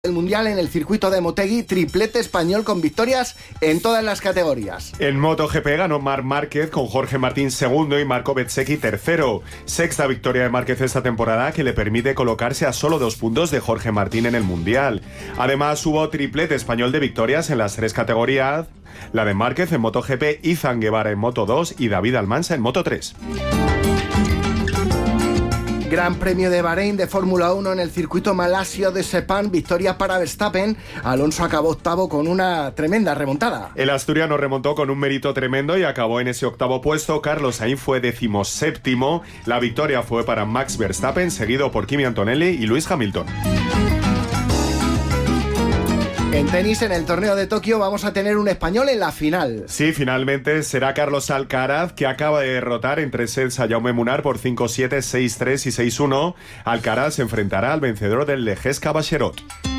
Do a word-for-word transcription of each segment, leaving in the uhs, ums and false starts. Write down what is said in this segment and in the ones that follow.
El Mundial en el circuito de Motegi, triplete español con victorias en todas las categorías. En MotoGP ganó Marc Márquez con Jorge Martín segundo y Marco Bezzecchi tercero. Sexta victoria de Márquez esta temporada que le permite colocarse a solo dos puntos de Jorge Martín en el Mundial. Además hubo triplete español de victorias en las tres categorías, la de Márquez en MotoGP, Izan Guevara en Moto dos y David Almansa en Moto tres. Gran Premio de Bahrein de Fórmula uno en el circuito malasio de Sepang, victoria para Verstappen. Alonso acabó octavo con una tremenda remontada. El asturiano remontó con un mérito tremendo y acabó en ese octavo puesto. Carlos Sainz fue decimoséptimo. La victoria fue para Max Verstappen, seguido por Kimi Antonelli y Lewis Hamilton. En tenis, en el torneo de Tokio, vamos a tener un español en la final. Sí, finalmente será Carlos Alcaraz, que acaba de derrotar en tres sets a Jaume Munar por cinco siete, seis tres y seis uno. Alcaraz se enfrentará al vencedor del Lejesca Bacherot.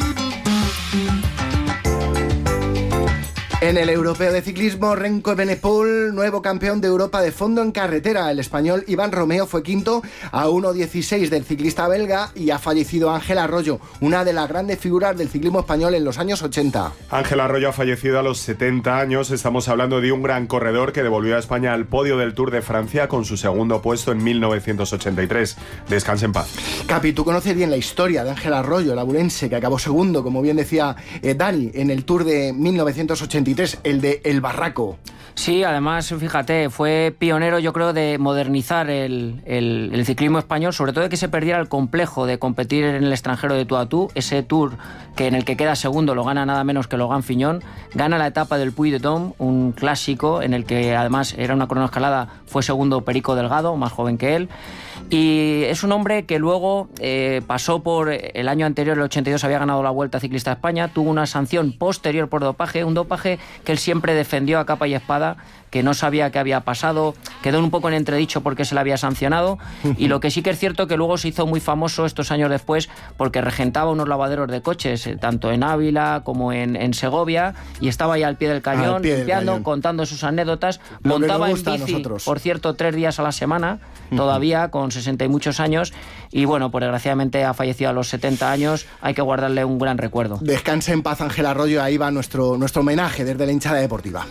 En el europeo de ciclismo, Remco Evenepoel, nuevo campeón de Europa de fondo en carretera. El español Iván Romeo fue quinto a uno dieciséis del ciclista belga y ha fallecido Ángel Arroyo, una de las grandes figuras del ciclismo español en los años ochenta. Ángel Arroyo ha fallecido a los setenta años. Estamos hablando de un gran corredor que devolvió a España al podio del Tour de Francia con su segundo puesto en mil novecientos ochenta y tres. Descanse en paz. Capi, tú conoces bien la historia de Ángel Arroyo, el aburense, que acabó segundo, como bien decía eh, Dani, en el Tour de mil novecientos ochenta y tres, el de El Barraco. Sí, además, fíjate, fue pionero, yo creo, de modernizar el, el, el ciclismo español, sobre todo de que se perdiera el complejo de competir en el extranjero de tú a tú. Ese Tour que en el que queda segundo lo gana nada menos que Logan Fignon, gana la etapa del Puy de Dôme, un clásico en el que además era una cronoescalada, fue segundo Perico Delgado, más joven que él. Y es un hombre que luego eh, pasó por el año anterior, el ochenta y dos, había ganado la Vuelta Ciclista a España, tuvo una sanción posterior por dopaje, un dopaje que él siempre defendió a capa y espada, que no sabía qué había pasado, quedó un poco en entredicho porque se le había sancionado, y lo que sí que es cierto que luego se hizo muy famoso estos años después porque regentaba unos lavaderos de coches, eh, tanto en Ávila como en, en Segovia, y estaba ahí al pie del cañón, pie del limpiando, cañón. contando sus anécdotas, Lo montaba en gusta bici, a por cierto, tres días a la semana, todavía con sesenta y muchos años, y bueno, pues desgraciadamente ha fallecido a los setenta años, hay que guardarle un gran recuerdo. Descanse en paz, Ángel Arroyo, ahí va nuestro, nuestro homenaje desde la hinchada deportiva.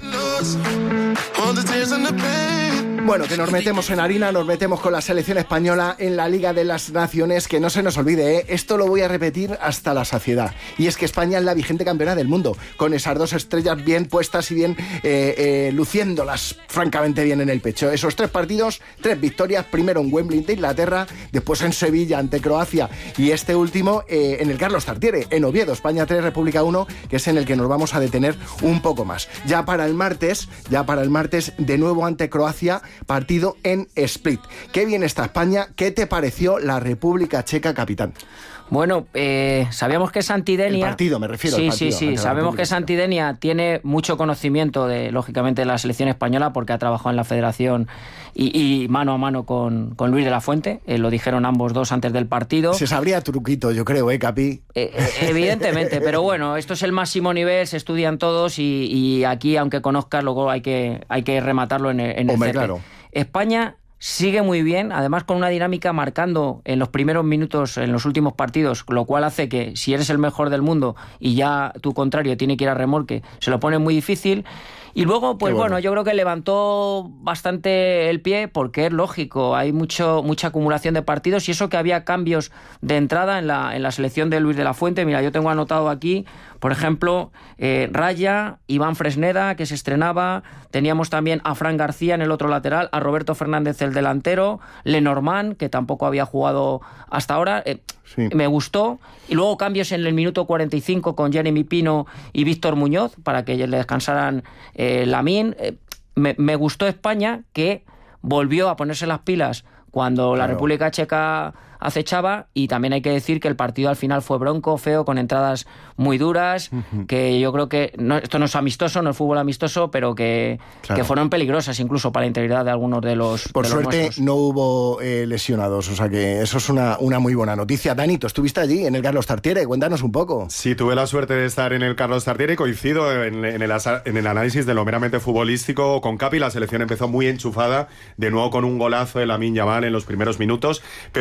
Bueno, que nos metemos en harina, nos metemos con la selección española en la Liga de las Naciones, que no se nos olvide, ¿eh? Esto lo voy a repetir hasta la saciedad, y es que España es la vigente campeona del mundo, con esas dos estrellas bien puestas y bien eh, eh, luciéndolas francamente bien en el pecho. Esos tres partidos, tres victorias, primero en Wembley de Inglaterra, después en Sevilla ante Croacia, y este último eh, en el Carlos Tartiere, en Oviedo, España tres, República uno, que es en el que nos vamos a detener un poco más. Ya para el martes, ya para el martes, de nuevo ante Croacia, partido en Split. Qué bien está España. ¿Qué te pareció la República Checa, capitán? Bueno, eh, sabíamos que Santidenia... El partido, me refiero sí, al partido. Sí, sí, sí. Sabemos que Santidenia tiene mucho conocimiento, de, lógicamente, de la selección española porque ha trabajado en la federación y, y mano a mano con, con Luis de la Fuente. Eh, lo dijeron ambos dos antes del partido. Se sabría truquito, yo creo, ¿eh, Capi? Eh, eh, evidentemente, pero bueno, esto es el máximo nivel, se estudian todos y, y aquí, aunque conozcas, luego hay que, hay que rematarlo en el, en el Hombre, C P. claro. España sigue muy bien, además con una dinámica marcando en los primeros minutos en los últimos partidos, lo cual hace que si eres el mejor del mundo y ya tu contrario tiene que ir a remolque, se lo pone muy difícil. Y luego, pues bueno. bueno, yo creo que levantó bastante el pie porque es lógico, hay mucho mucha acumulación de partidos y eso que había cambios de entrada en la, en la selección de Luis de la Fuente. Mira, yo tengo anotado aquí, por ejemplo, eh, Raya, Iván Fresneda, que se estrenaba, teníamos también a Fran García en el otro lateral, a Roberto Fernández el delantero, Lenormand, que tampoco había jugado hasta ahora... Eh, Sí. Me gustó. Y luego cambios en el minuto cuarenta y cinco con Jeremy Pino y Víctor Muñoz para que le descansaran eh, Lamine. Eh, me, me gustó España, que volvió a ponerse las pilas cuando claro. la República Checa acechaba, y también hay que decir que el partido al final fue bronco, feo, con entradas muy duras, uh-huh. que yo creo que no, esto no es amistoso, no es fútbol amistoso, pero que, claro. que fueron peligrosas incluso para la integridad de algunos de los Por de los suerte nuestros. No hubo eh, lesionados, o sea que eso es una, una muy buena noticia. Danito, estuviste allí en el Carlos Tartiere, cuéntanos un poco. Sí, tuve la suerte de estar en el Carlos Tartiere, coincido en, en, el, en el análisis de lo meramente futbolístico con Capi. La selección empezó muy enchufada, de nuevo con un golazo de Lamine Yamal en los primeros minutos, pero creo que a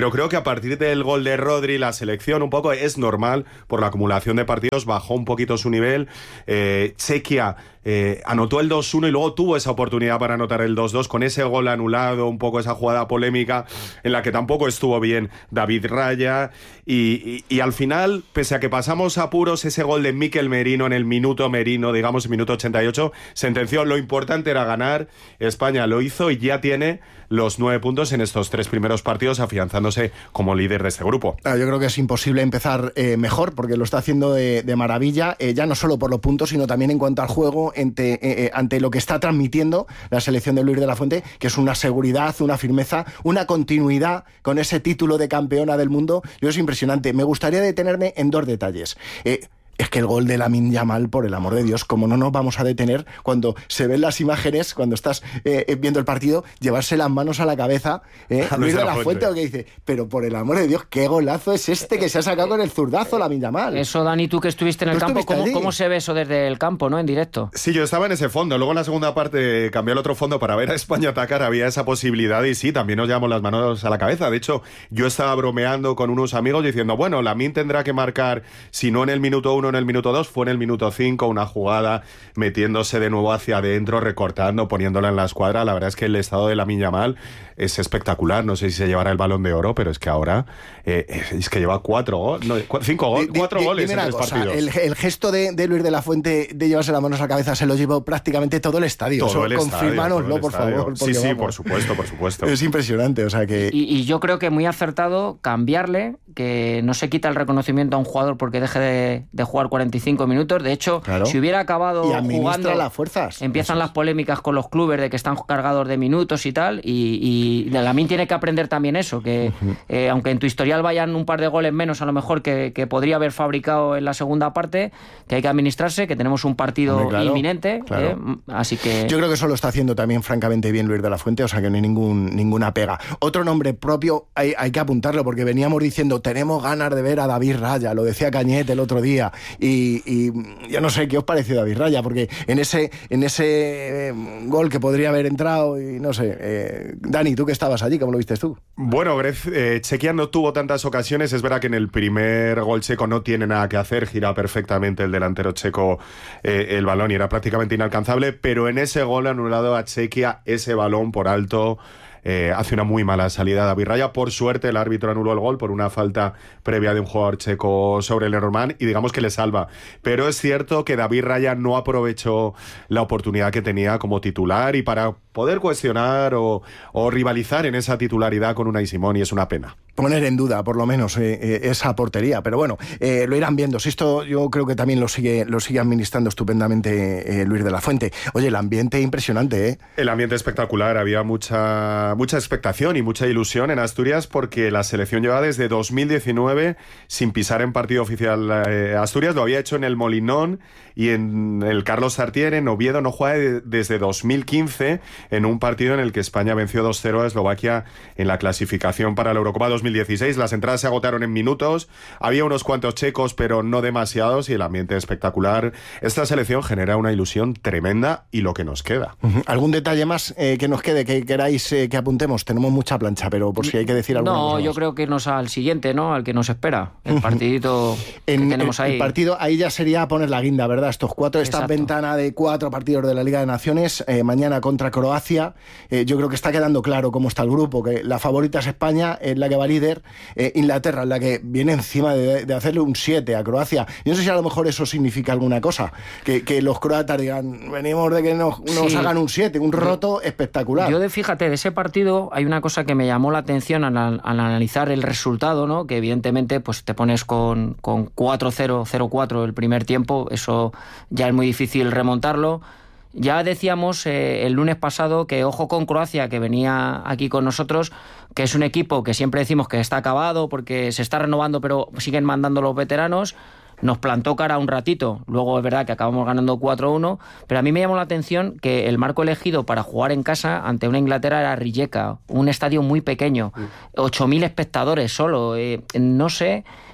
partir del gol de Rodri, la selección un poco es normal, por la acumulación de partidos, bajó un poquito su nivel. Eh, Chequia eh, anotó el dos uno y luego tuvo esa oportunidad para anotar el dos dos con ese gol anulado, un poco esa jugada polémica en la que tampoco estuvo bien David Raya. Y, y, y al final, pese a que pasamos apuros, ese gol de Mikel Merino en el minuto Merino, digamos, minuto ochenta y ocho, sentenció. Lo importante era ganar. España lo hizo y ya tiene los nueve puntos en estos tres primeros partidos, afianzándose como líder de este grupo. Ah, yo creo que es imposible empezar eh, mejor, porque lo está haciendo de, de maravilla, eh, ya no solo por los puntos, sino también en cuanto al juego, ante, eh, ante lo que está transmitiendo la selección de Luis de la Fuente, que es una seguridad, una firmeza, una continuidad con ese título de campeona del mundo. Yo es impresionante. Me gustaría detenerme en dos detalles. Eh, Es que el gol de Lamine Yamal, por el amor de Dios, como no nos vamos a detener cuando se ven las imágenes, cuando estás eh, viendo el partido, llevarse las manos a la cabeza, eh, a Luis de la Fuente, o que dice, pero por el amor de Dios, qué golazo es este que se ha sacado con el zurdazo Lamine Yamal. Eso, Dani, tú que estuviste en el campo, ¿cómo, ¿cómo se ve eso desde el campo, no, en directo? Sí, yo estaba en ese fondo, luego en la segunda parte cambié al otro fondo para ver a España atacar, había esa posibilidad y sí, también nos llevamos las manos a la cabeza. De hecho, yo estaba bromeando con unos amigos diciendo, bueno, Lamine tendrá que marcar, si no en el minuto uno, en el minuto dos, fue en el minuto cinco, una jugada metiéndose de nuevo hacia adentro, recortando, poniéndola en la escuadra. La verdad es que el estado de Lamine Yamal es espectacular. No sé si se llevará el Balón de Oro, pero es que ahora eh, es que lleva cuatro goles, no, cinco goles, cuatro goles en tres cosa, partidos. El, el gesto de, de Luis de la Fuente de llevarse las manos a la cabeza se lo llevó prácticamente todo el estadio. Todo el Confirmánoslo, estadio, por estadio. favor. Sí, sí, vamos, por supuesto, por supuesto. Es impresionante, o sea que... Y, y yo creo que muy acertado cambiarle, que no se quita el reconocimiento a un jugador porque deje de, de jugar cuarenta y cinco minutos. De hecho, claro, si hubiera acabado jugando, las fuerzas. Empiezan las polémicas con los clubes de que están cargados de minutos y tal, y, y Lamine tiene que aprender también eso, que uh-huh. eh, aunque en tu historial vayan un par de goles menos a lo mejor que, que podría haber fabricado en la segunda parte, que hay que administrarse, que tenemos un partido Hombre, claro, inminente, claro. Eh, así que... Yo creo que eso lo está haciendo también francamente bien Luis de la Fuente, o sea que no hay ningún, ninguna pega. Otro nombre propio hay, hay que apuntarlo, porque veníamos diciendo, tenemos ganas de ver a David Raya, lo decía Cañete el otro día, y, y yo no sé qué os pareció David Raya, porque en ese, en ese eh, gol que podría haber entrado, y no sé, eh, Dani, tú que estabas allí, ¿cómo lo viste tú? Bueno, Gref, eh, Chequia no tuvo tantas ocasiones, es verdad que en el primer gol checo no tiene nada que hacer, gira perfectamente el delantero checo eh, el balón y era prácticamente inalcanzable, pero en ese gol anulado a Chequia, ese balón por alto... Eh, hace una muy mala salida David Raya. Por suerte el árbitro anuló el gol por una falta previa de un jugador checo sobre el Lenormand y digamos que le salva, pero es cierto que David Raya no aprovechó la oportunidad que tenía como titular y para poder cuestionar o, o rivalizar en esa titularidad con Unai Simón, y es una pena poner en duda por lo menos eh, eh, esa portería, pero bueno, eh, lo irán viendo. Si esto yo creo que también lo sigue lo sigue administrando estupendamente eh, Luis de la Fuente. Oye, el ambiente impresionante, ¿eh? El ambiente espectacular, había mucha mucha expectación y mucha ilusión en Asturias porque la selección lleva desde dos mil diecinueve sin pisar en partido oficial eh, Asturias, lo había hecho en el Molinón y en el Carlos Tartiere, en Oviedo, no juega de, desde dos mil quince en un partido en el que España venció dos cero a Eslovaquia en la clasificación para la Eurocopa dos mil dieciséis. Las entradas se agotaron en minutos, había unos cuantos checos pero no demasiados y el ambiente espectacular. Esta selección genera una ilusión tremenda y lo que nos queda. Uh-huh. ¿Algún detalle más eh, que nos quede, que queráis eh, que apuntemos? Tenemos mucha plancha, pero por si hay que decir algo. No, yo creo que irnos al siguiente, ¿no? Al que nos espera, el uh-huh. partidito que en, tenemos ahí. El partido, ahí ya sería poner la guinda, ¿verdad? Estos cuatro, esta Exacto. ventana de cuatro partidos de la Liga de Naciones, eh, mañana contra Croacia. Eh, yo creo que está quedando claro cómo está el grupo, que la favorita es España, es la que va líder, eh, Inglaterra es la que viene encima de, de hacerle un siete a Croacia. Yo no sé si a lo mejor eso significa alguna cosa, que, que los croatas digan, venimos de que nos, nos sí. hagan un siete, un roto espectacular. Yo, de, fíjate, de ese partido hay una cosa que me llamó la atención al, al analizar el resultado, ¿no? Que evidentemente pues te pones con, con cuatro cero, cero cuatro el primer tiempo, eso ya es muy difícil remontarlo. Ya decíamos eh, el lunes pasado que ojo con Croacia, que venía aquí con nosotros, que es un equipo que siempre decimos que está acabado porque se está renovando pero siguen mandando los veteranos. Nos plantó cara un ratito, luego es verdad que acabamos ganando cuatro uno, pero a mí me llamó la atención que el marco elegido para jugar en casa ante una Inglaterra era Rijeka, un estadio muy pequeño, ocho mil espectadores solo. Eh, no sé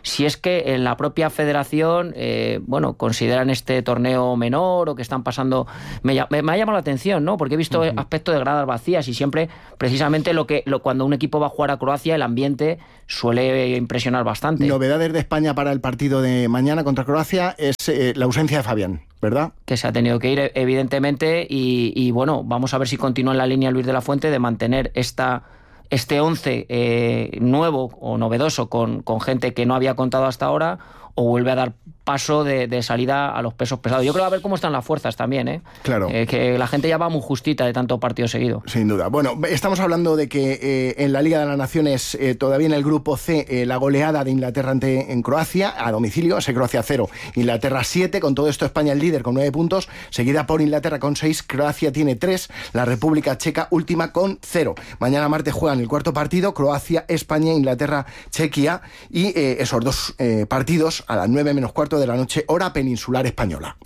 si es que en la propia federación, eh, bueno, consideran este torneo menor o que están pasando... Me, me, me ha llamado la atención, ¿no? Porque he visto uh-huh. aspectos de gradas vacías y siempre, precisamente, lo que lo, cuando un equipo va a jugar a Croacia, el ambiente suele impresionar bastante. Novedades de España para el partido de mañana contra Croacia es eh, la ausencia de Fabián, ¿verdad? Que se ha tenido que ir, evidentemente, y, y bueno, vamos a ver si continúa en la línea Luis de la Fuente de mantener esta... este once eh, nuevo o novedoso con, con gente que no había contado hasta ahora, o vuelve a dar paso de, de salida a los pesos pesados. Yo creo a ver cómo están las fuerzas también, ¿eh? Claro. Eh, que la gente ya va muy justita de tanto partido seguido. Sin duda. Bueno, estamos hablando de que eh, en la Liga de las Naciones, eh, todavía en el grupo C, eh, la goleada de Inglaterra ante en Croacia, a domicilio, ese Croacia cero, Inglaterra siete, con todo esto España el líder con nueve puntos, seguida por Inglaterra con seis, Croacia tiene tres, la República Checa última con cero. Mañana martes juegan el cuarto partido, Croacia, España, Inglaterra, Chequia, y eh, esos dos eh, partidos a las nueve menos cuarto de la noche, hora peninsular española.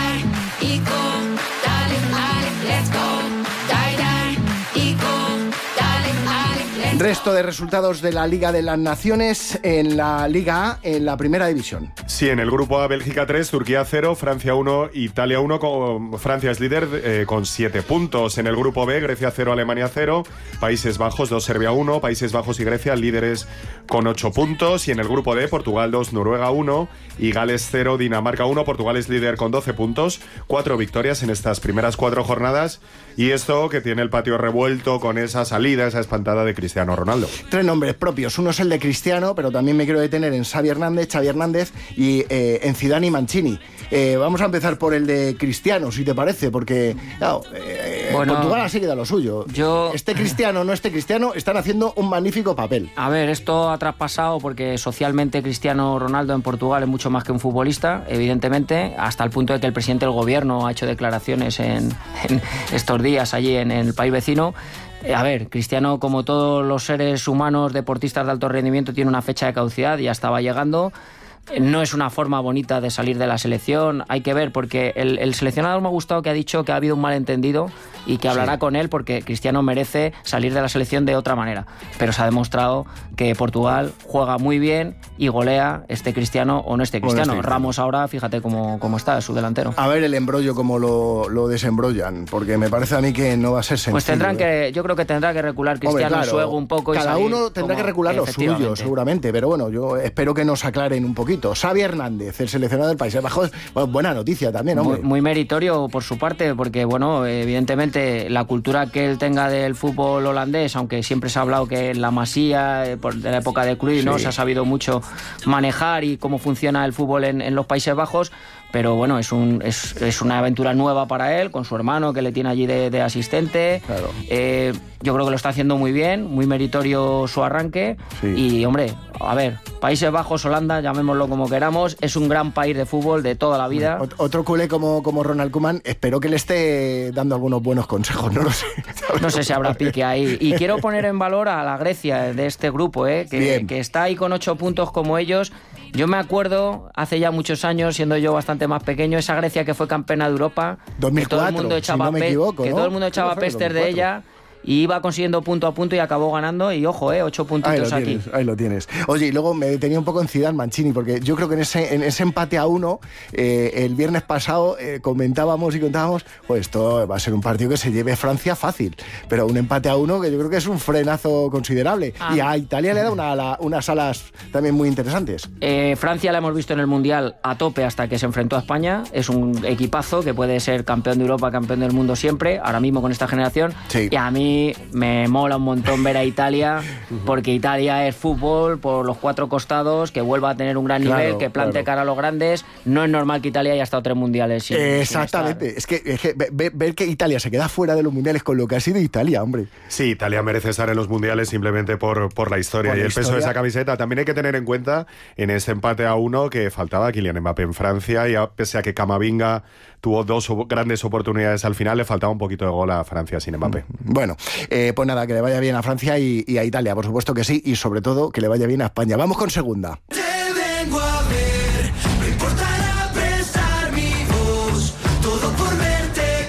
Resto de resultados de la Liga de las Naciones en la Liga A, en la primera división. Sí, en el grupo A, Bélgica tres, Turquía cero, Francia uno, Italia uno, con Francia es líder eh, con siete puntos. En el grupo B, Grecia cero, Alemania cero, Países Bajos dos, Serbia uno, Países Bajos y Grecia líderes con ocho puntos. Y en el grupo D, Portugal dos, Noruega uno y Gales cero, Dinamarca uno. Portugal es líder con doce puntos, cuatro victorias en estas primeras cuatro jornadas. Y esto que tiene el patio revuelto con esa salida, esa espantada de Cristiano Ronaldo. Tres nombres propios. Uno es el de Cristiano, pero también me quiero detener en Xavi Hernández, Xavi Hernández y eh, en Zidane y Mancini. Eh, vamos a empezar por el de Cristiano, si te parece, porque claro, eh, bueno, Portugal así queda lo suyo. Yo... Este Cristiano, no este Cristiano, están haciendo un magnífico papel. A ver, esto ha traspasado porque socialmente Cristiano Ronaldo en Portugal es mucho más que un futbolista, evidentemente, hasta el punto de que el presidente del gobierno ha hecho declaraciones en, en estos días allí en, en el país vecino. A ver, Cristiano, como todos los seres humanos deportistas de alto rendimiento, tiene una fecha de caducidad, ya estaba llegando. No es una forma bonita de salir de la selección, hay que ver, porque el, el seleccionador me ha gustado que ha dicho que ha habido un malentendido y que hablará sí. con él, porque Cristiano merece salir de la selección de otra manera. Pero se ha demostrado que Portugal juega muy bien y golea, este Cristiano o no este Cristiano. Bueno, este Ramos ahora, fíjate cómo, cómo está, su delantero. A ver el embrollo, cómo lo, lo desembrollan, porque me parece a mí que no va a ser sencillo. Pues tendrán ¿eh? que, yo creo que tendrá que recular Cristiano Hombre, claro, su ego un poco. Cada y salir uno tendrá como, que recular lo suyo, seguramente, pero bueno, yo espero que nos aclaren un poquito. Xavi Hernández, el seleccionador del Países Bajos, bueno, buena noticia también, hombre. Muy, muy meritorio por su parte, porque bueno, evidentemente la cultura que él tenga del fútbol holandés, aunque siempre se ha hablado que la Masía, de la época de Cruyff, sí. ¿no? Se ha sabido mucho manejar y cómo funciona el fútbol en, en los Países Bajos. Pero bueno, es, un, es, es una aventura nueva para él, con su hermano que le tiene allí de, de asistente. Claro. Eh, yo creo que lo está haciendo muy bien, muy meritorio su arranque. Sí. Y hombre, a ver, Países Bajos, Holanda, llamémoslo como queramos, es un gran país de fútbol de toda la vida. Otro culé como, como Ronald Koeman, espero que le esté dando algunos buenos consejos, no lo sé. No sé si habrá pique ahí. Y quiero poner en valor a la Grecia de este grupo, ¿eh? que, que está ahí con ocho puntos como ellos. Yo me acuerdo, hace ya muchos años, siendo yo bastante más pequeño, esa Grecia que fue campeona de Europa, dos mil cuatro, que todo el mundo echaba, si no me equivoco, que ¿no? todo el mundo echaba pestes de ella. Y iba consiguiendo punto a punto y acabó ganando. Y ojo, eh, ocho puntitos ahí aquí. Tienes, ahí lo tienes. Oye, y luego me detenía un poco en Zidane, Mancini, porque yo creo que en ese, en ese empate a uno, eh, el viernes pasado eh, comentábamos y contábamos, pues esto va a ser un partido que se lleve Francia fácil. Pero un empate a uno que yo creo que es un frenazo considerable. Ah. Y a Italia le da una, la, unas alas también muy interesantes. Eh, Francia la hemos visto en el Mundial a tope hasta que se enfrentó a España. Es un equipazo que puede ser campeón de Europa, campeón del mundo siempre, ahora mismo con esta generación. Sí. Y a mí me mola un montón ver a Italia, porque Italia es fútbol por los cuatro costados, que vuelva a tener un gran nivel, claro, que plante claro. cara a los grandes. No es normal que Italia haya estado tres mundiales sin, Exactamente, sin es que, es que ver, ver que Italia se queda fuera de los mundiales con lo que ha sido Italia, hombre. Sí, Italia merece estar en los mundiales simplemente por, por la historia por y la el historia. Peso de esa camiseta. También hay que tener en cuenta en ese empate a uno que faltaba Kylian Mbappé en Francia, y a, pese a que Camavinga tuvo dos grandes oportunidades al final, le faltaba un poquito de gol a Francia sin Mbappé. Bueno, eh, pues nada, que le vaya bien a Francia y, y a Italia, por supuesto que sí, y sobre todo que le vaya bien a España. Vamos con segunda. Te vengo a ver, no importará prestar mi voz, todo por verte campeón.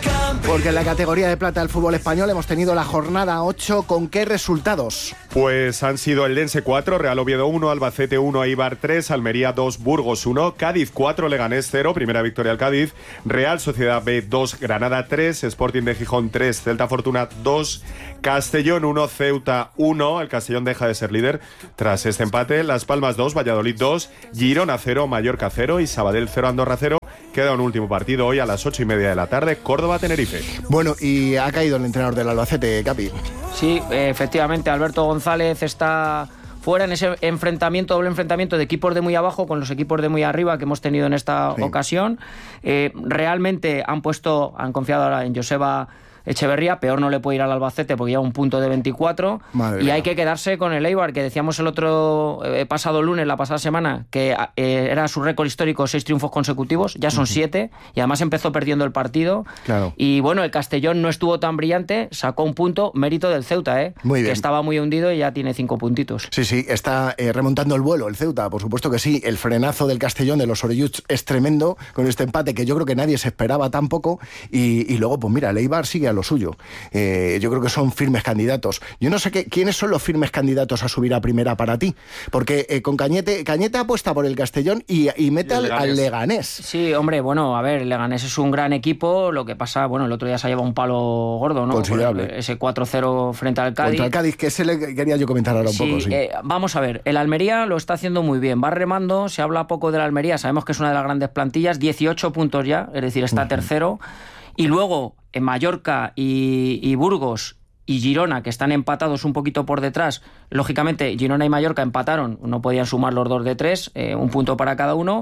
Porque en la categoría de plata del fútbol español hemos tenido la jornada ocho. ¿Con qué resultados? Pues han sido el Eldense cuatro, Real Oviedo uno, Albacete uno, Eibar tres, Almería dos, Burgos uno, Cádiz cuatro, Leganés cero, primera victoria al Cádiz, Real Sociedad B dos, Granada tres, Sporting de Gijón tres, Celta Fortuna dos, Castellón uno, Ceuta uno, el Castellón deja de ser líder tras este empate, Las Palmas dos, Valladolid dos, Girona cero, Mallorca cero y Sabadell cero, Andorra cero. Queda un último partido hoy a las ocho y media de la tarde, Córdoba-Tenerife. Bueno, y ha caído el entrenador del Albacete, Capi. Sí, efectivamente, Alberto González está fuera en ese enfrentamiento, doble enfrentamiento de equipos de muy abajo con los equipos de muy arriba que hemos tenido en esta sí. ocasión. Eh, realmente han puesto, han confiado ahora en Joseba Echeverría, peor no le puede ir al Albacete porque lleva un punto de veinticuatro. Madre y mía. Hay que quedarse con el Eibar, que decíamos el otro eh, pasado lunes, la pasada semana, que eh, era su récord histórico, seis triunfos consecutivos, ya son uh-huh. siete, y además empezó perdiendo el partido. Claro. Y bueno, el Castellón no estuvo tan brillante, sacó un punto, mérito del Ceuta, ¿eh? Muy bien. Que estaba muy hundido y ya tiene cinco puntitos. Sí, sí, está eh, remontando el vuelo el Ceuta, por supuesto que sí. El frenazo del Castellón, de los Orelluts, es tremendo, con este empate que yo creo que nadie se esperaba tampoco, y, y luego, pues mira, el Eibar sigue a lo suyo. Eh, yo creo que son firmes candidatos. Yo no sé qué, quiénes son los firmes candidatos a subir a primera para ti, porque eh, con Cañete Cañete apuesta por el Castellón y, y mete al, al Leganés. Sí, hombre, bueno, a ver, Leganés es un gran equipo, lo que pasa, bueno, el otro día se ha llevado un palo gordo, ¿no? Considerable. Por ese cuatro cero frente al Cádiz. Contra el Cádiz, que ese le quería yo comentar ahora un sí, poco, sí. Eh, vamos a ver, el Almería lo está haciendo muy bien, va remando, se habla poco del Almería, sabemos que es una de las grandes plantillas, dieciocho puntos ya, es decir, está uh-huh. tercero. Y luego en Mallorca y, y Burgos y Girona, que están empatados un poquito por detrás, lógicamente Girona y Mallorca empataron, no podían sumar los dos de tres, eh, un punto para cada uno.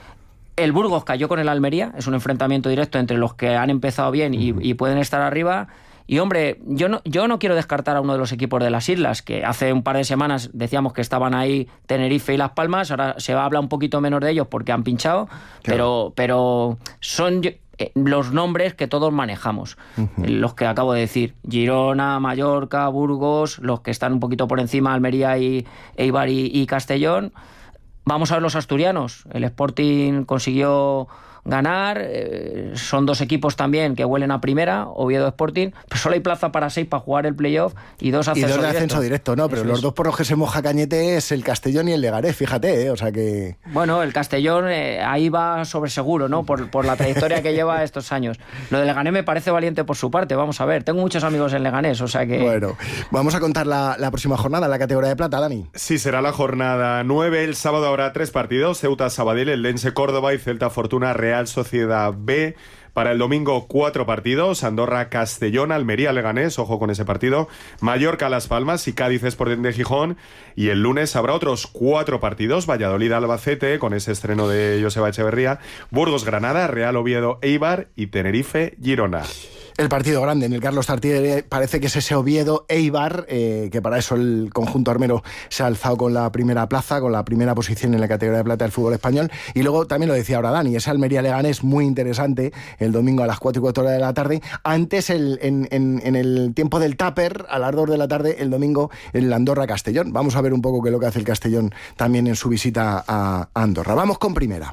El Burgos cayó con el Almería, es un enfrentamiento directo entre los que han empezado bien y, y pueden estar arriba. Y hombre, yo no, yo no quiero descartar a uno de los equipos de las islas, que hace un par de semanas decíamos que estaban ahí Tenerife y Las Palmas, ahora se habla un poquito menos de ellos porque han pinchado, claro. pero, pero son los nombres que todos manejamos, uh-huh. los que acabo de decir, Girona, Mallorca, Burgos, los que están un poquito por encima, Almería y Eibar y, y Castellón. Vamos a ver los asturianos, el Sporting consiguió ganar, eh, son dos equipos también que huelen a primera, Oviedo Sporting, pero solo hay plaza para seis para jugar el playoff y dos ascenso directo. Y dos de directo. ascenso directo, no, pero Eso los es. dos por los que se moja Cañete es el Castellón y el Leganés, fíjate, eh, o sea que... Bueno, el Castellón eh, ahí va sobre seguro, ¿no? Por, por la trayectoria que lleva estos años. Lo de Leganés me parece valiente por su parte, vamos a ver, tengo muchos amigos en Leganés, o sea que... Bueno, vamos a contar la, la próxima jornada, la categoría de plata, Dani. Sí, será la jornada nueve, el sábado habrá tres partidos, Ceuta, Sabadell, Eldense, Córdoba y Celta Fortuna, Real Sociedad B. Para el domingo, cuatro partidos, Andorra, Castellón, Almería, Leganés, ojo con ese partido, Mallorca, Las Palmas y Cádiz, Sporting de Gijón. Y el lunes habrá otros cuatro partidos, Valladolid, Albacete, con ese estreno de Joseba Echeverría, Burgos, Granada, Real Oviedo, Eibar y Tenerife, Girona. El partido grande en el Carlos Tartiere parece que es ese Oviedo-Eibar, eh, que para eso el conjunto armero se ha alzado con la primera plaza, con la primera posición en la categoría de plata del fútbol español. Y luego también lo decía ahora Dani, ese Almería-Leganés muy interesante el domingo a las cuatro y cuatro horas de la tarde. Antes, el, en, en, en el tiempo del Tupper, a las dos de la tarde, el domingo, el Andorra-Castellón. Vamos a ver un poco qué es lo que hace el Castellón también en su visita a Andorra. Vamos con primera.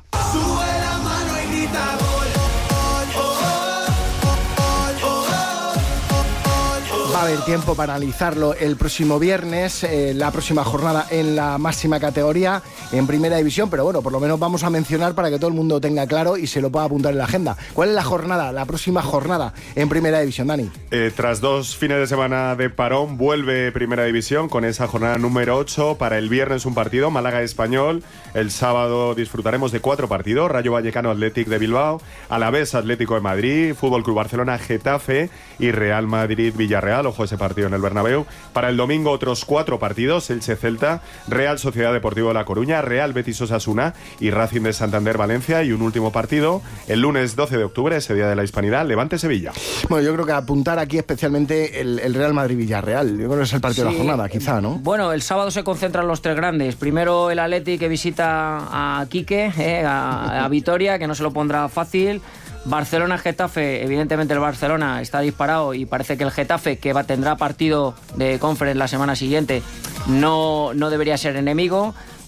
Va a haber tiempo para analizarlo el próximo viernes, eh, la próxima jornada en la máxima categoría, en primera división, pero bueno, por lo menos vamos a mencionar para que todo el mundo tenga claro y se lo pueda apuntar en la agenda. ¿Cuál es la jornada, la próxima jornada en primera división, Dani? Eh, tras dos fines de semana de parón, vuelve primera división con esa jornada número ocho. Para el viernes un partido, Málaga-Español. El sábado disfrutaremos de cuatro partidos, Rayo Vallecano Athletic de Bilbao, Alavés Atlético de Madrid, Fútbol Club Barcelona Getafe y Real Madrid Villarreal. Ojo ese partido en el Bernabéu. Para el domingo otros cuatro partidos, Elche Celta, Real Sociedad Deportiva de La Coruña, Real Betis Osasuna y Racing de Santander Valencia. Y un último partido el lunes doce de octubre, ese día de la Hispanidad, Levante Sevilla. Bueno, yo creo que apuntar aquí especialmente el, el Real Madrid Villarreal. Yo creo que es el partido sí, de la jornada, quizá, ¿no? Bueno, el sábado se concentran los tres grandes. Primero el Atleti, que visita a Quique, eh, a, a Vitoria, que no se lo pondrá fácil. Barcelona-Getafe, evidentemente el Barcelona está disparado y parece que el Getafe, que va, tendrá partido de Conference la semana siguiente, no, no debería ser enemigo.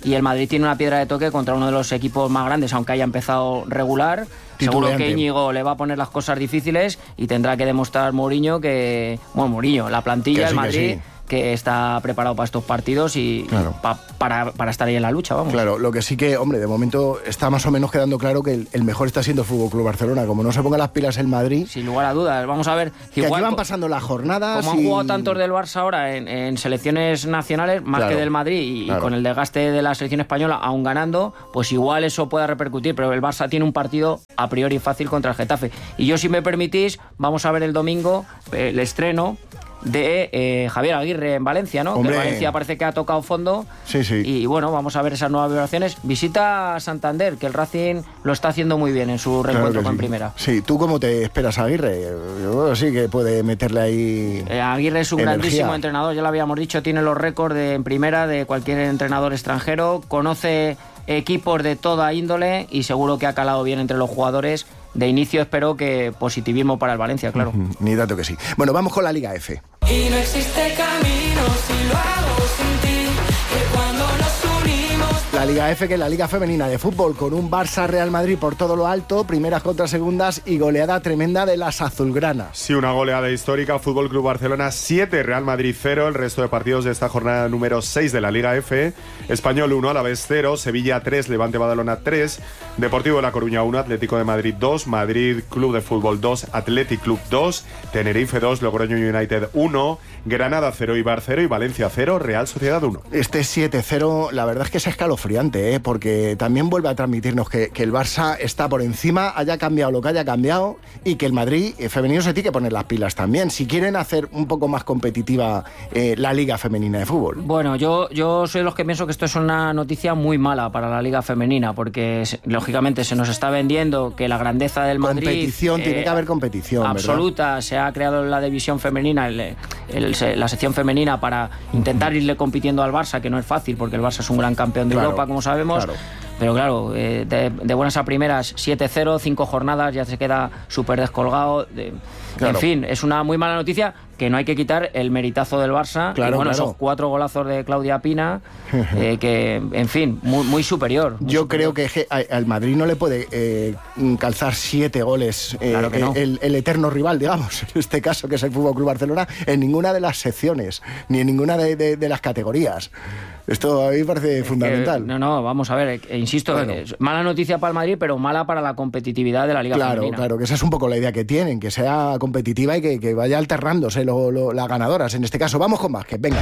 y el Madrid tiene una piedra de toque contra uno de los equipos más grandes, aunque haya empezado regular. Seguro que Íñigo le va a poner las cosas difíciles y tendrá que demostrar Mourinho que, bueno, Mourinho, la plantilla, sí, el Madrid, que, sí. que está preparado para estos partidos y, claro. y pa, para, para estar ahí en la lucha, vamos. Claro, lo que sí que, hombre, de momento está más o menos quedando claro que el, el mejor está siendo el F C Barcelona. Como no se ponga las pilas el Madrid... Sin lugar a dudas, vamos a ver... Que igual, aquí van pasando las jornadas Como y... han jugado tantos del Barça ahora en, en selecciones nacionales, más claro, que del Madrid, y, claro. y con el desgaste de la selección española, aún ganando, pues igual eso pueda repercutir, pero el Barça tiene un partido a priori fácil contra el Getafe. Y yo, si me permitís, vamos a ver el domingo el estreno de eh, Javier Aguirre en Valencia, ¿no? Hombre. Que Valencia parece que ha tocado fondo. Sí, sí. Y bueno, vamos a ver esas nuevas vibraciones. Visita a Santander, que el Racing lo está haciendo muy bien en su reencuentro claro con sí. primera. Sí, ¿tú cómo te esperas a Aguirre? Yo sí que puede meterle ahí eh, Aguirre es un energía. grandísimo entrenador, ya lo habíamos dicho, tiene los récords de, en primera de cualquier entrenador extranjero, conoce equipos de toda índole y seguro que ha calado bien entre los jugadores. De inicio espero que positivismo para el Valencia, claro. Uh-huh, ni dato que sí. Bueno, vamos con la Liga F. Y no existe camino si lo hago sin ti, que cuando nos unimos... La Liga F, que es la Liga Femenina de Fútbol, con un Barça-Real Madrid por todo lo alto, primeras contra segundas y goleada tremenda de las azulgranas. Sí, una goleada histórica, Fútbol Club Barcelona siete, Real Madrid cero, el resto de partidos de esta jornada número seis de la Liga F, Español uno, Alavés cero, Sevilla tres, Levante Badalona tres, Deportivo de La Coruña uno, Atlético de Madrid dos, Madrid Club de Fútbol dos, Athletic Club dos, Tenerife dos, Logroño United uno, Granada cero, Eibar cero y Valencia cero, Real Sociedad uno. Este siete cero, la verdad es que es escalofriante, ¿eh? Porque también vuelve a transmitirnos que, que el Barça está por encima, haya cambiado lo que haya cambiado, y que el Madrid eh, femenino se tiene que poner las pilas también, si quieren hacer un poco más competitiva eh, la Liga Femenina de Fútbol. Bueno, yo, yo soy de los que pienso que esto es una noticia muy mala para la Liga Femenina, porque lógicamente se nos está vendiendo que la grandeza del Madrid... Competición, eh, tiene que haber competición, absoluta, ¿verdad? Se ha creado la división femenina, el, el, la sección femenina para intentar irle compitiendo al Barça, que no es fácil, porque el Barça es un gran campeón de claro, Europa, como sabemos. Claro. Pero claro, eh, de, de buenas a primeras, siete cero, cinco jornadas, ya se queda súper descolgado. De, claro. En fin, es una muy mala noticia, que no hay que quitar el meritazo del Barça. Claro, y bueno, claro. esos cuatro golazos de Claudia Pina, eh, que, en fin, muy, muy superior. Muy Yo superior. creo que al Madrid no le puede eh, calzar siete goles eh, claro que no. el, el eterno rival, digamos, en este caso, que es el F C Barcelona, en ninguna de las secciones, ni en ninguna de, de, de las categorías. Esto a mí me parece es fundamental. Que, no, no, vamos a ver, eh, insisto, bueno. eh, mala noticia para el Madrid, pero mala para la competitividad de la Liga claro, Femenina. Claro, que esa es un poco la idea que tienen, que sea competitiva y que, que vaya alternándose lo, lo, las ganadoras. En este caso, vamos con Vázquez, venga.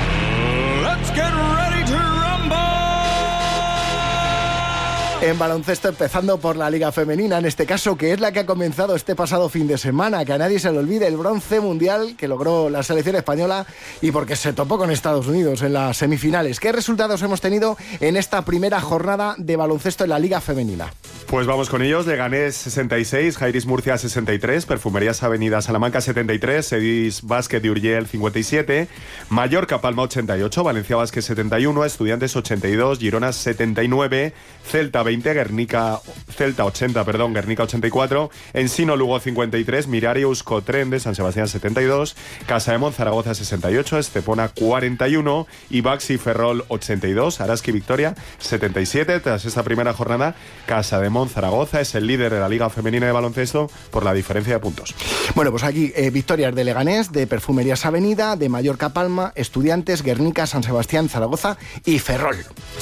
Let's get ready to rumble. En baloncesto, empezando por la Liga Femenina, en este caso, que es la que ha comenzado este pasado fin de semana, que a nadie se le olvide el bronce mundial que logró la selección española y porque se topó con Estados Unidos en las semifinales. ¿Qué resultados hemos tenido en esta primera jornada de baloncesto en la Liga Femenina? Pues vamos con ellos. Leganés sesenta y seis, Jairis Murcia sesenta y tres, Perfumerías Avenida Salamanca setenta y tres, Sedis Básquet de Urgell cincuenta y siete, Mallorca Palma ochenta y ocho, Valencia Básquet setenta y uno, Estudiantes ochenta y dos, Girona setenta y nueve, Celta veinte, Guernica, Celta ochenta, perdón, Guernica ochenta y cuatro, Ensino Lugo cincuenta y tres, Mirari Euskotren de San Sebastián setenta y dos, Casaemón Zaragoza sesenta y ocho, Estepona cuarenta y uno y Baxi Ferrol ochenta y dos, Araski Victoria setenta y siete. Tras esta primera jornada, Casademón Zaragoza es el líder de la Liga Femenina de Baloncesto por la diferencia de puntos. Bueno, pues aquí eh, victorias de Leganés, de Perfumerías Avenida, de Mallorca Palma, Estudiantes, Guernica, San Sebastián, Zaragoza y Ferrol.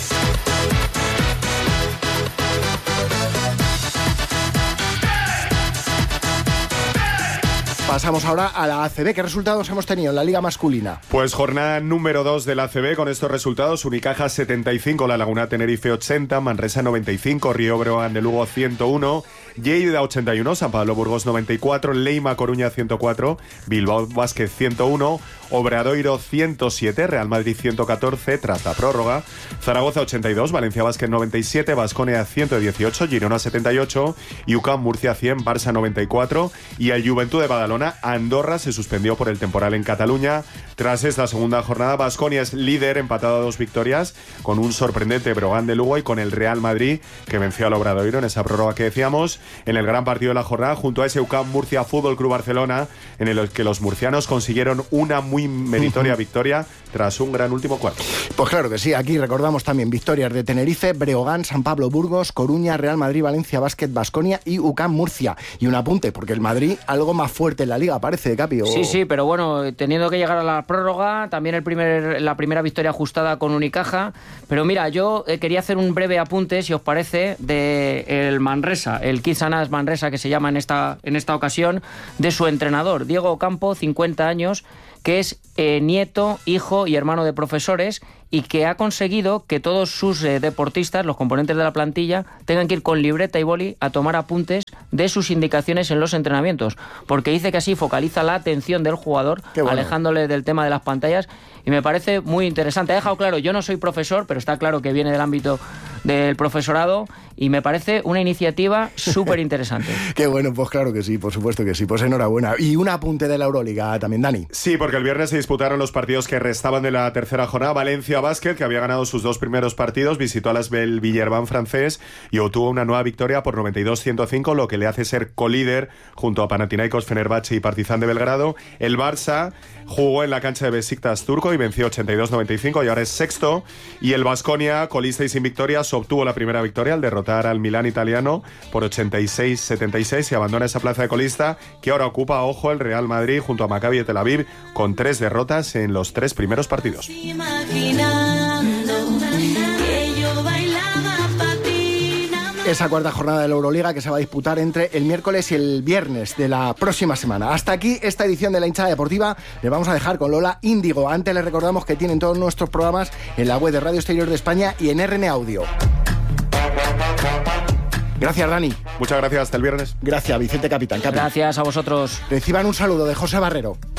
Pasamos ahora a la A C B. ¿Qué resultados hemos tenido en la Liga masculina? Pues jornada número dos de la A C B con estos resultados: Unicaja setenta y cinco, La Laguna Tenerife ochenta, Manresa noventa y cinco, Río Breogán de Lugo ciento uno, Lleida ochenta y uno, San Pablo Burgos noventa y cuatro, Leima Coruña ciento cuatro, Bilbao Basket ciento uno, Obradoiro ciento siete, Real Madrid ciento catorce tras la prórroga, Zaragoza ochenta y dos, Valencia Basket noventa y siete, Baskonia ciento dieciocho, Girona setenta y ocho, U C A M Murcia cien, Barça noventa y cuatro y el Juventud de Badalona. Andorra se suspendió por el temporal en Cataluña. Tras esta segunda jornada, Baskonia es líder, empatado a dos victorias, con un sorprendente Breogán de Lugo y con el Real Madrid, que venció al Obradoiro en esa prórroga que decíamos. en el gran partido de la jornada junto a ese U C A M Murcia Fútbol Club Barcelona, en el que los murcianos consiguieron una muy meritoria victoria tras un gran último cuarto. Pues claro que sí, aquí recordamos también victorias de Tenerife, Breogán, San Pablo, Burgos, Coruña, Real Madrid, Valencia, Básquet, Baskonia y U C A M Murcia. Y un apunte, porque el Madrid algo más fuerte en la liga parece, Capi. O... Sí, sí, pero bueno, teniendo que llegar a la prórroga, también el primer, la primera victoria ajustada con Unicaja. Pero mira, yo eh, quería hacer un breve apunte, si os parece, de el Manresa, el Kizanas Manresa que se llama en esta, en esta ocasión, de su entrenador, Diego Ocampo, cincuenta años, que es eh, nieto, hijo y hermano de profesores y que ha conseguido que todos sus eh, deportistas, los componentes de la plantilla, tengan que ir con libreta y boli a tomar apuntes de sus indicaciones en los entrenamientos, porque dice que así focaliza la atención del jugador, bueno, alejándole del tema de las pantallas, y me parece muy interesante. Ha dejado claro, yo no soy profesor, pero está claro que viene del ámbito del profesorado, y me parece una iniciativa súper interesante. Qué bueno, pues claro que sí, por supuesto que sí, pues enhorabuena. Y un apunte de la Euroliga también, Dani. Sí, porque el viernes se disputaron los partidos que restaban de la tercera jornada. Valencia Básquet, que había ganado sus dos primeros partidos, visitó a las Bel Villerban francés y obtuvo una nueva victoria por noventa y dos a ciento cinco, lo que le hace ser colíder junto a Panathinaikos, Fenerbahce y Partizan de Belgrado. El Barça jugó en la cancha de Besiktas turco y venció ochenta y dos a noventa y cinco y ahora es sexto. Y el Baskonia, colista y sin victorias, obtuvo la primera victoria al derrotar al Milán italiano por ochenta y seis a setenta y seis y abandona esa plaza de colista que ahora ocupa, ojo, el Real Madrid junto a Maccabi de Tel Aviv con tres derrotas en los tres primeros partidos. Esa cuarta jornada de la Euroliga que se va a disputar entre el miércoles y el viernes de la próxima semana. Hasta aquí esta edición de La Hinchada Deportiva. Le vamos a dejar con Lola Índigo. Antes les recordamos que tienen todos nuestros programas en la web de Radio Exterior de España y en R N Audio. Gracias, Dani. Muchas gracias, hasta el viernes. Gracias, Vicente Capitán. Capitán. Gracias a vosotros. Reciban un saludo de José Barrero.